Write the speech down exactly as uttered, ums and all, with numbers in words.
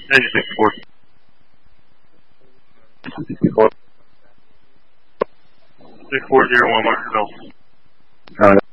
Engine sixty-four. sixty-four. six four zero one, Mark yourself. Uh,